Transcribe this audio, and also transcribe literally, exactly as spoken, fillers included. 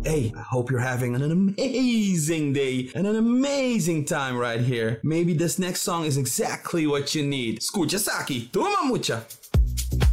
hey, I hope you're having an amazing day and an amazing time right here. Maybe this next song is exactly what you need. Escucha Saki, toma mucha.